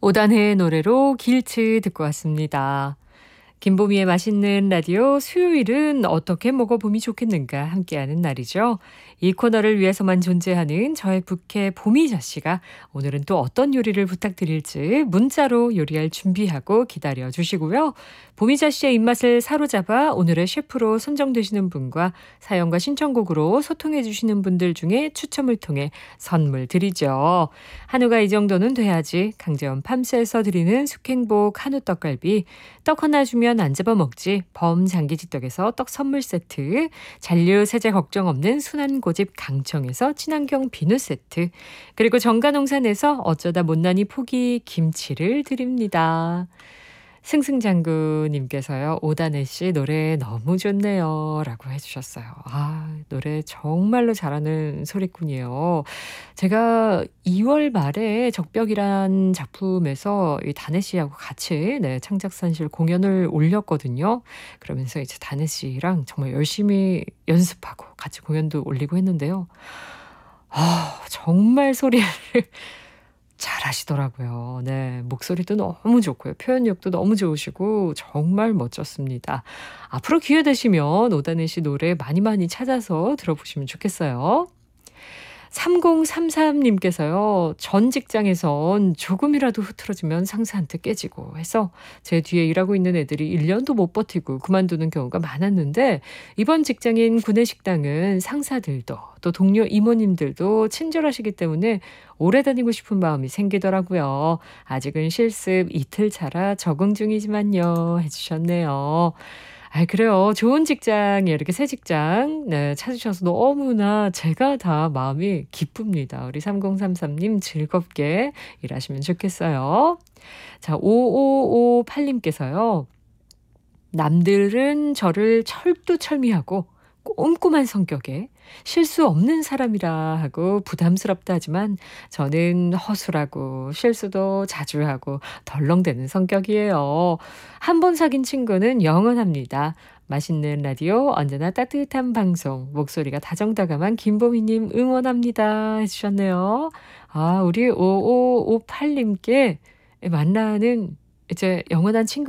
오단해의 노래로 길츠 듣고 왔습니다. 김보미의 맛있는 라디오 수요일은 어떻게 먹어봄이 좋겠는가 함께하는 날이죠. 이 코너를 위해서만 존재하는 저의 부캐 보미자 씨가 오늘은 또 어떤 요리를 부탁드릴지 문자로 요리할 준비하고 기다려주시고요. 보미자 씨의 입맛을 사로잡아 오늘의 셰프로 선정되시는 분과 사연과 신청곡으로 소통해 주시는 분들 중에 추첨을 통해 선물 드리죠. 한우가 이 정도는 돼야지 강재원 팜스에서 드리는 숙행복 한우 떡갈비, 떡 하나 주면 안 잡아먹지 범장기지떡에서 떡 선물 세트, 잔류 세제 걱정 없는 순환고집 강청에서 친환경 비누 세트, 그리고 정가농산에서 어쩌다 못난이 포기 김치를 드립니다. 승승장구님께서요. 오다네 씨 노래 너무 좋네요 라고 해주셨어요. 아, 노래 정말로 잘하는 소리꾼이에요. 제가 2월 말에 적벽이란 작품에서 이 다네 씨하고 같이 창작산실 공연을 올렸거든요. 그러면서 이제 다네 씨랑 정말 열심히 연습하고 같이 공연도 올리고 했는데요. 정말 소리를 잘하시더라고요. 네, 목소리도 너무 좋고요. 표현력도 너무 좋으시고 정말 멋졌습니다. 앞으로 기회 되시면 오다네 씨 노래 많이 많이 찾아서 들어보시면 좋겠어요. 3033님께서요. 전 직장에선 조금이라도 흐트러지면 상사한테 깨지고 해서 제 뒤에 일하고 있는 애들이 1년도 못 버티고 그만두는 경우가 많았는데 이번 직장인 구내식당은 상사들도 또 동료 이모님들도 친절하시기 때문에 오래 다니고 싶은 마음이 생기더라고요. 아직은 실습 이틀 차라 적응 중이지만요 해주셨네요. 그래요. 좋은 직장이에요. 이렇게 새 직장 찾으셔서 너무나 제가 다 마음이 기쁩니다. 우리 3033님 즐겁게 일하시면 좋겠어요. 자, 5558님께서요. 남들은 저를 철두철미하고 꼼꼼한 성격에 실수 없는 사람이라 하고 부담스럽다 하지만 저는 허술하고 실수도 자주 하고 덜렁대는 성격이에요. 한 번 사귄 친구는 영원합니다. 맛있는 라디오 언제나 따뜻한 방송 목소리가 다정다감한 김보미님 응원합니다 해주셨네요. 우리 5558님께 만나는 이제 영원한 친구